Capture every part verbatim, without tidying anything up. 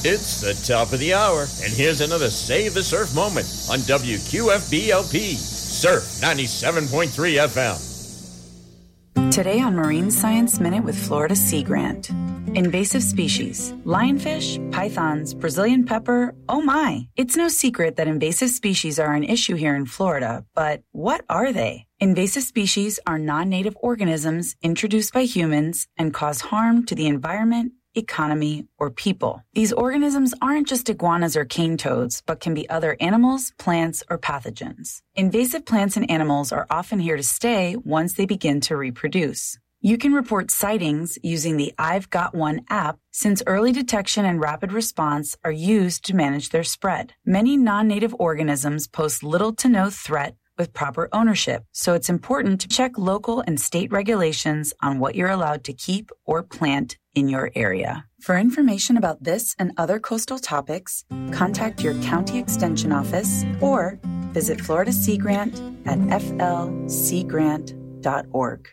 It's the top of the hour, and here's another Save the Surf moment on W Q F B L P, Surf ninety-seven point three F M. Today on Marine Science Minute with Florida Sea Grant. Invasive species, lionfish, pythons, Brazilian pepper, oh my. It's no secret that invasive species are an issue here in Florida, but what are they? Invasive species are non-native organisms introduced by humans and cause harm to the environment, economy, or people. These organisms aren't just iguanas or cane toads, but can be other animals, plants, or pathogens. Invasive plants and animals are often here to stay once they begin to reproduce. You can report sightings using the I've Got One app, since early detection and rapid response are used to manage their spread. Many non-native organisms pose little to no threat with proper ownership, so it's important to check local and state regulations on what you're allowed to keep or plant in your area. For information about this and other coastal topics, contact your county extension office or visit Florida Sea Grant at f l sea grant dot org.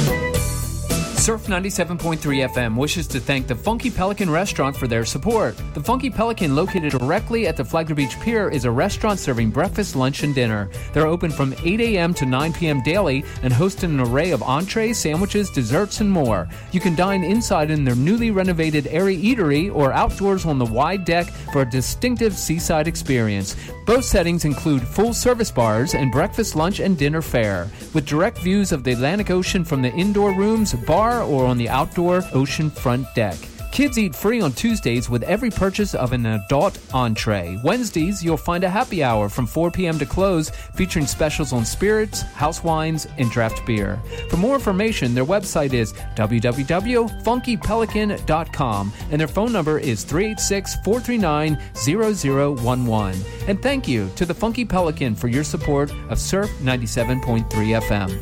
Surf ninety-seven point three F M wishes to thank the Funky Pelican Restaurant for their support. The Funky Pelican, located directly at the Flagler Beach Pier, is a restaurant serving breakfast, lunch, and dinner. They're open from eight a.m. to nine p.m. daily and host an array of entrees, sandwiches, desserts, and more. You can dine inside in their newly renovated airy eatery or outdoors on the wide deck for a distinctive seaside experience. Both settings include full-service bars and breakfast, lunch, and dinner fare, with direct views of the Atlantic Ocean from the indoor rooms, bar, or on the outdoor ocean front deck. Kids eat free on Tuesdays with every purchase of an adult entree. Wednesdays, you'll find a happy hour from four p.m. to close, featuring specials on spirits, house wines, and draft beer. For more information, their website is w w w dot funky pelican dot com, and their phone number is three eight six, four three nine, zero zero one one. And thank you to the Funky Pelican for your support of Surf ninety-seven point three F M.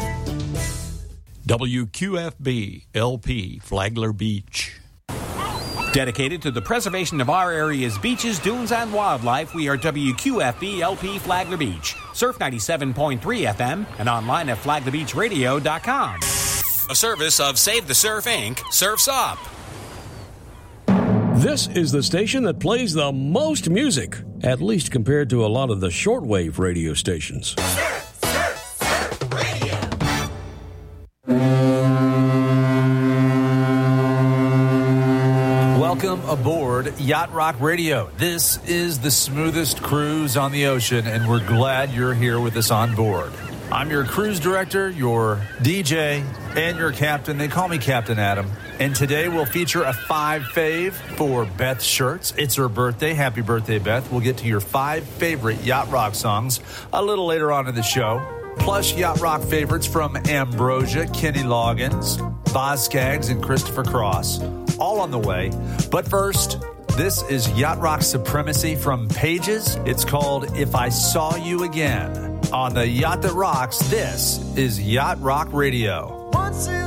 W Q F B L P Flagler Beach. Dedicated to the preservation of our area's beaches, dunes, and wildlife, we are W Q F B L P Flagler Beach, Surf ninety-seven point three F M, and online at flagler beach radio dot com. A service of Save the Surf, Incorporated. Surf's Up. This is the station that plays the most music, at least compared to a lot of the shortwave radio stations. Surf, surf, surf radio. Welcome aboard Yacht Rock Radio. This is the smoothest cruise on the ocean, and we're glad you're here with us on board. I'm your cruise director, your D J, and your captain. They call me Captain Adam. And today we'll feature a five fave for Beth Shirts. It's her birthday. Happy birthday, Beth. We'll get to your five favorite Yacht Rock songs a little later on in the show. Plus Yacht Rock favorites from Ambrosia, Kenny Loggins, Boz Skaggs, and Christopher Cross. All on the way. But first, this is Yacht Rock Supremacy from Pages. It's called If I Saw You Again. On the Yacht That Rocks, this is Yacht Rock Radio. Once in